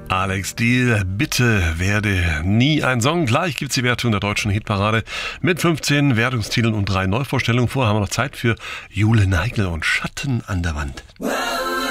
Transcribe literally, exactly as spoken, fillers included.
Alex Diel, bitte werde nie ein Song. Gleich gibt's die Wertung der deutschen Hitparade mit fünfzehn Wertungstiteln und drei Neuvorstellungen. Vorher haben wir noch Zeit für Jule Neigel und Schatten an der Wand.